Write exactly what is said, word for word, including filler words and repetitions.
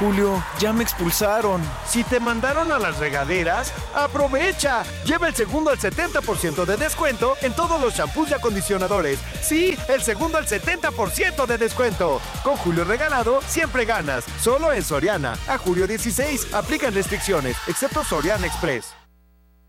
Julio, ya me expulsaron. Si te mandaron a las regaderas, ¡aprovecha! Lleva el segundo al setenta por ciento de descuento en todos los champús y acondicionadores. Sí, el segundo al setenta por ciento de descuento. Con Julio Regalado, siempre ganas. Solo en Soriana. A julio dieciséis, aplican restricciones, excepto Soriana Express.